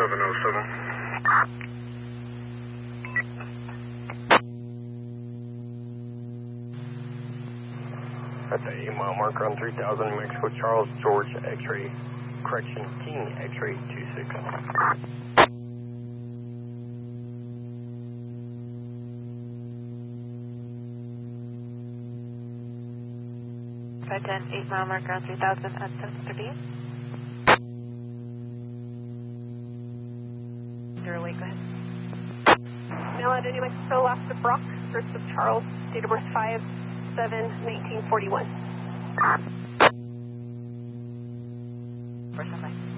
1107. That's an 8 mile marker on 3000, Mexico, Charles, George, X-ray, correction, King, X-ray, 26. 510, 8 mile marker on 3000 at 7:30. 08, go ahead. Mail out New Mexico, last of Brock, first of Charles, date of birth 5/7/1941. First on by.